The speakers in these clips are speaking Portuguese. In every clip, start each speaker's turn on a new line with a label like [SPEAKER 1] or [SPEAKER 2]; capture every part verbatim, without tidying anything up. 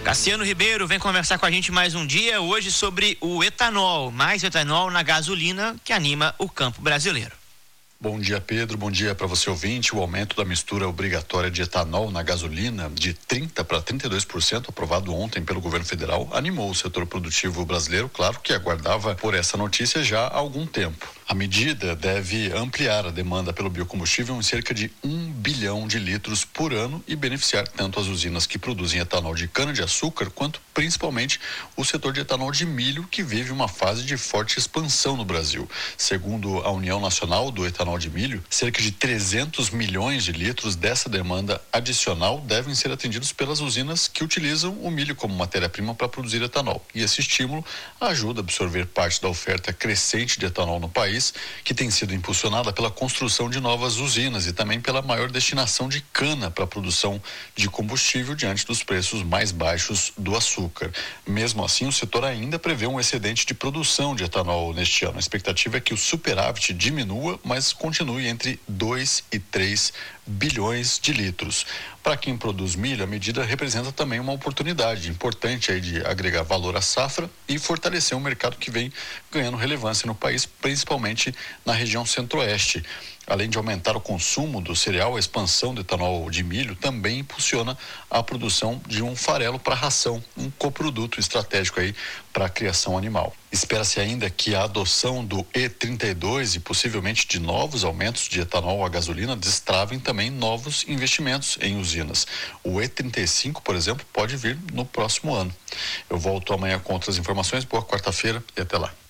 [SPEAKER 1] Cassiano Ribeiro vem conversar com a gente mais um dia, hoje sobre o etanol, mais etanol na gasolina que anima o campo brasileiro.
[SPEAKER 2] Bom dia, Pedro. Bom dia para você, ouvinte. O aumento da mistura obrigatória de etanol na gasolina de trinta para trinta e dois por cento, aprovado ontem pelo governo federal, animou o setor produtivo brasileiro, claro que aguardava por essa notícia já há algum tempo. A medida deve ampliar a demanda pelo biocombustível em cerca de um bilhão de litros por ano e beneficiar tanto as usinas que produzem etanol de cana-de-açúcar, quanto principalmente o setor de etanol de milho, que vive uma fase de forte expansão no Brasil. Segundo a União Nacional do Etanol de Milho, cerca de trezentos milhões de litros dessa demanda adicional devem ser atendidos pelas usinas que utilizam o milho como matéria-prima para produzir etanol. E esse estímulo ajuda a absorver parte da oferta crescente de etanol no país, que tem sido impulsionada pela construção de novas usinas e também pela maior destinação de cana para a produção de combustível diante dos preços mais baixos do açúcar. Mesmo assim, o setor ainda prevê um excedente de produção de etanol neste ano. A expectativa é que o superávit diminua, mas continue entre dois e três bilhões de litros. Para quem produz milho, a medida representa também uma oportunidade importante aí de agregar valor à safra e fortalecer um mercado que vem ganhando relevância no país, principalmente na região centro-oeste. Além de aumentar o consumo do cereal, a expansão do etanol de milho também impulsiona a produção de um farelo para ração, um coproduto estratégico aí para a criação animal. Espera-se ainda que a adoção do E trinta e dois e possivelmente de novos aumentos de etanol à gasolina destravem também novos investimentos em usinas. O E trinta e cinco, por exemplo, pode vir no próximo ano. Eu volto amanhã com outras informações. Boa quarta-feira e até lá.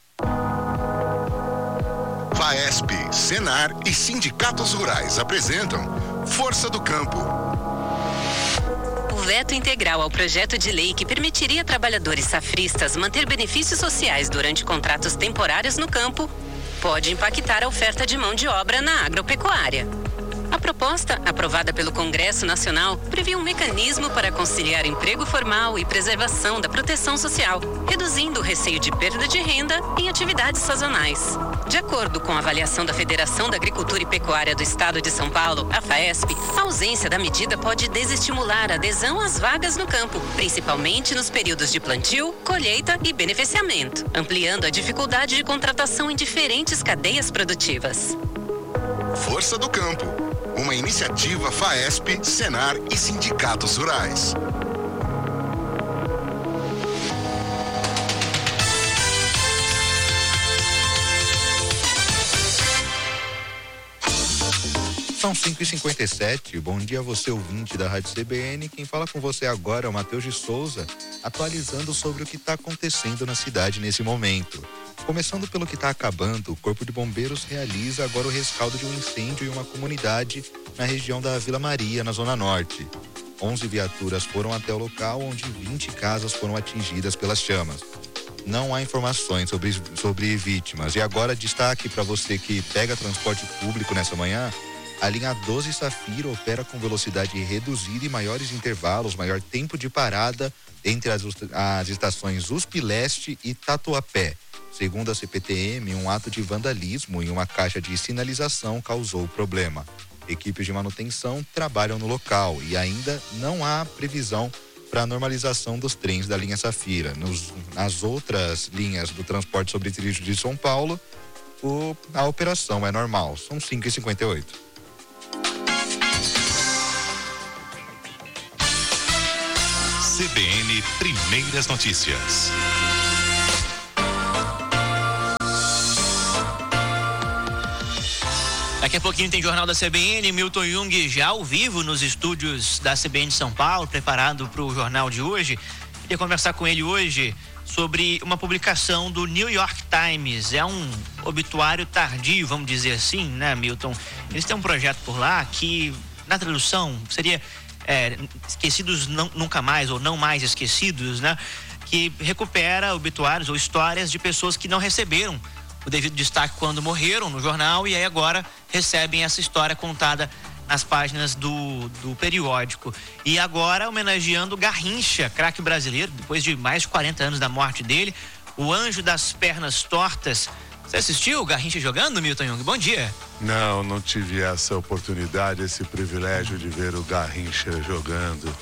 [SPEAKER 3] FAESP, Senar e sindicatos rurais apresentam Força do Campo.
[SPEAKER 4] O veto integral ao projeto de lei que permitiria a trabalhadores safristas manter benefícios sociais durante contratos temporários no campo pode impactar a oferta de mão de obra na agropecuária. A proposta, aprovada pelo Congresso Nacional, previa um mecanismo para conciliar emprego formal e preservação da proteção social, reduzindo o receio de perda de renda em atividades sazonais. De acordo com a avaliação da Federação da Agricultura e Pecuária do Estado de São Paulo, a FAESP, a ausência da medida pode desestimular a adesão às vagas no campo, principalmente nos períodos de plantio, colheita e beneficiamento, ampliando a dificuldade de contratação em diferentes cadeias produtivas.
[SPEAKER 3] Força do Campo, uma iniciativa FAESP, Senar e sindicatos rurais.
[SPEAKER 5] São cinco e cinquenta e sete, bom dia a você, ouvinte da Rádio C B N. Quem fala com você agora é o Matheus de Souza, atualizando sobre o que está acontecendo na cidade nesse momento. Começando pelo que está acabando, o Corpo de Bombeiros realiza agora o rescaldo de um incêndio em uma comunidade na região da Vila Maria, na Zona Norte. onze viaturas foram até o local, onde vinte casas foram atingidas pelas chamas. Não há informações sobre, sobre vítimas. E agora, destaque para você que pega transporte público nessa manhã: a linha doze Safira opera com velocidade reduzida e maiores intervalos, maior tempo de parada entre as, as estações U S P Leste e Tatuapé. Segundo a C P T M, um ato de vandalismo em uma caixa de sinalização causou o problema. Equipes de manutenção trabalham no local e ainda não há previsão para a normalização dos trens da linha Safira. Nos, nas outras linhas do transporte sobre trilhos de São Paulo, o, a operação é normal. São cinco e cinquenta e oito.
[SPEAKER 6] C B N Primeiras Notícias.
[SPEAKER 1] Daqui a pouquinho tem Jornal da C B N, Milton Jung já ao vivo nos estúdios da C B N de São Paulo, preparado para o jornal de hoje. Queria conversar com ele hoje sobre uma publicação do New York Times. É um obituário tardio, vamos dizer assim, né, Milton? Eles têm um projeto por lá que, na tradução, seria é, Esquecidos não, Nunca Mais, ou Não Mais Esquecidos, né? Que recupera obituários ou histórias de pessoas que não receberam o devido destaque quando morreram no jornal e aí agora recebem essa história contada nas páginas do, do periódico. E agora homenageando Garrincha, craque brasileiro, depois de mais de quarenta anos da morte dele, o anjo das pernas tortas. Você assistiu o Garrincha jogando, Milton Jung? Bom dia.
[SPEAKER 7] Não, não tive essa oportunidade, esse privilégio de ver o Garrincha jogando.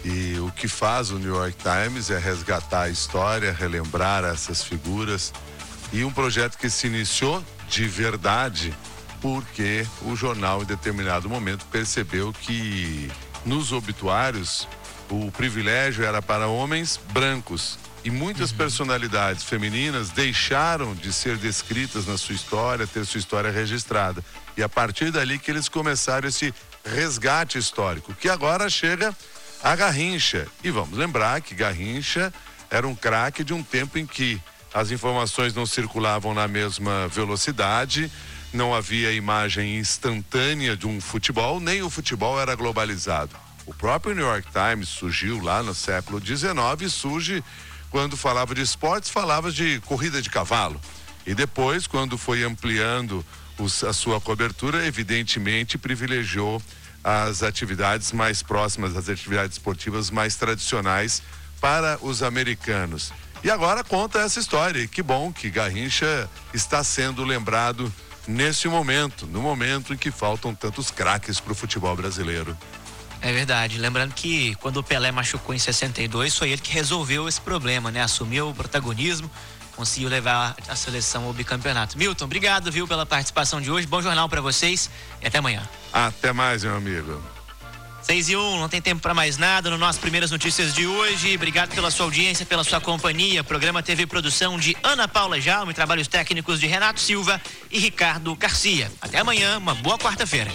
[SPEAKER 7] E o que faz o New York Times é resgatar a história, relembrar essas figuras. E um projeto que se iniciou de verdade porque o jornal, em determinado momento, percebeu que nos obituários o privilégio era para homens brancos. E muitas uhum. personalidades femininas deixaram de ser descritas na sua história, ter sua história registrada. E a partir dali que eles começaram esse resgate histórico, que agora chega a Garrincha. E vamos lembrar que Garrincha era um craque de um tempo em que as informações não circulavam na mesma velocidade, não havia imagem instantânea de um futebol, nem o futebol era globalizado. O próprio New York Times surgiu lá no século dezenove e surge quando falava de esportes, falava de corrida de cavalo. E depois, quando foi ampliando os, a sua cobertura, evidentemente privilegiou as atividades mais próximas, as atividades esportivas mais tradicionais para os americanos. E agora conta essa história. E que bom que Garrincha está sendo lembrado nesse momento, no momento em que faltam tantos craques para o futebol brasileiro.
[SPEAKER 1] É verdade, lembrando que quando o Pelé machucou em sessenta e dois, foi ele que resolveu esse problema, né? Assumiu o protagonismo, conseguiu levar a seleção ao bicampeonato. Milton, obrigado, viu, pela participação de hoje, bom jornal para vocês e até amanhã.
[SPEAKER 7] Até mais, meu amigo.
[SPEAKER 1] seis e um, não tem tempo para mais nada no nosso Primeiras Notícias de hoje. Obrigado pela sua audiência, pela sua companhia. Programa teve produção de Ana Paula Jaume, trabalhos técnicos de Renato Silva e Ricardo Garcia. Até amanhã, uma boa quarta-feira.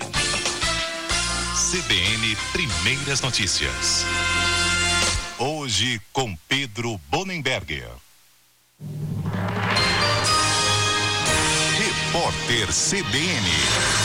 [SPEAKER 6] C B N Primeiras Notícias. Hoje com Pedro Bonenberger. Repórter C B N.